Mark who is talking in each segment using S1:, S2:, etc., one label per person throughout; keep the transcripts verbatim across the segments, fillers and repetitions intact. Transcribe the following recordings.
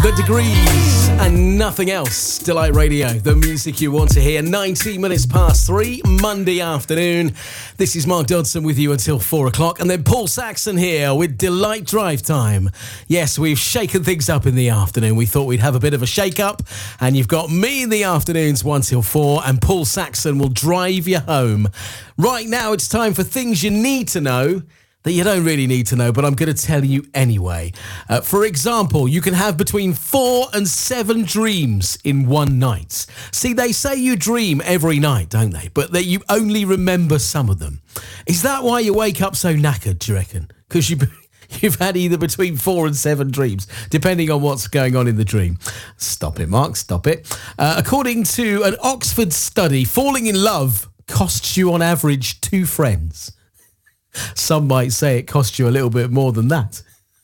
S1: The Degrees and nothing else. Delight Radio, the music you want to hear. nineteen minutes past three, Monday afternoon. This is Mark Dodson with you until four o'clock. And then Paul Saxon here with Delight Drive Time. Yes, we've shaken things up in the afternoon. We thought we'd have a bit of a shake-up. And you've got me in the afternoons one till four. And Paul Saxon will drive you home. Right now, it's time for things you need to know that you don't really need to know, but I'm going to tell you anyway. Uh, for example, you can have between four and seven dreams in one night. See, they say you dream every night, don't they? But that you only remember some of them. Is that why you wake up so knackered, do you reckon? Because you, you've had either between four and seven dreams, depending on what's going on in the dream. Stop it, Mark, stop it. Uh, according to an Oxford study, falling in love costs you on average two friends. Some might say it costs you a little bit more than that.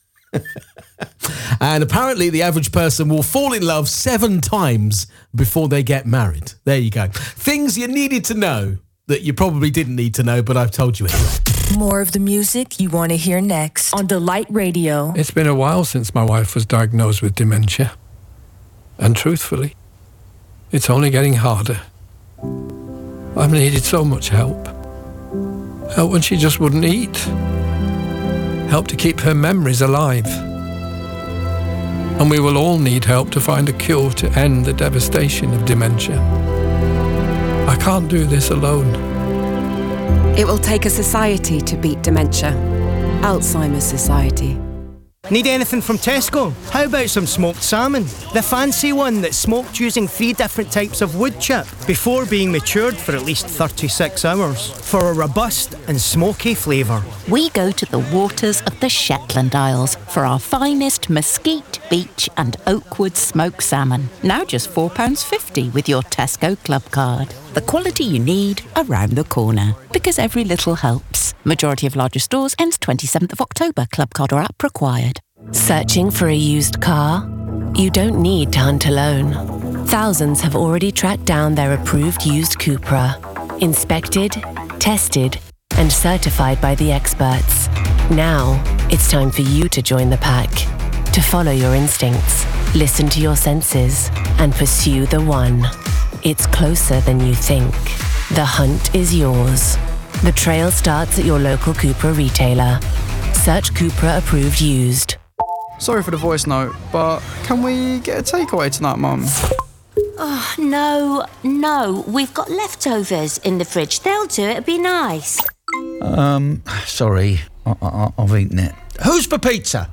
S1: And apparently the average person will fall in love seven times before they get married. There you go. Things you needed to know that you probably didn't need to know, but I've told you anyway.
S2: More of the music you want to hear next on Delight Radio.
S3: It's been a while since my wife was diagnosed with dementia. And truthfully, it's only getting harder. I've needed so much help. Help when she just wouldn't eat. Help to keep her memories alive. And we will all need help to find a cure to end the devastation of dementia. I can't do this alone.
S4: It will take a society to beat dementia. Alzheimer's Society.
S5: Need anything from Tesco? How about some smoked salmon? The fancy one that's smoked using three different types of wood chip before being matured for at least thirty-six hours for a robust and smoky flavour.
S6: We go to the waters of the Shetland Isles for our finest mesquite, beach and oakwood smoked salmon. Now just four pounds fifty with your Tesco Club card. The quality you need around the corner. Because every little helps. Majority of larger stores ends twenty-seventh of October. Club card or app required.
S7: Searching for a used car? You don't need to hunt alone. Thousands have already tracked down their approved used Cupra. Inspected, tested, and certified by the experts. Now, it's time for you to join the pack. To follow your instincts, listen to your senses, and pursue the one. It's closer than you think. The hunt is yours. The trail starts at your local Cupra retailer. Search Cupra approved used.
S8: Sorry for the voice note, but can we get a takeaway tonight, Mum?
S9: Oh, no, no. We've got leftovers in the fridge. They'll do it. It'd be nice.
S10: Um, sorry. I- I- I've eaten it. Who's for pizza?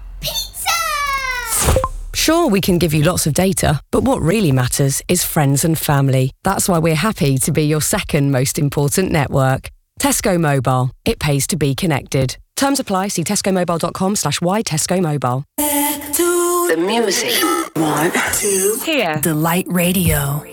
S4: Sure, we can give you lots of data, but what really matters is friends and family. That's why we're happy to be your second most important network. Tesco Mobile. It pays to be connected. Terms apply. See tescomobile.com slash y Tesco Mobile.
S7: The music.
S2: Want to hear Delight Radio.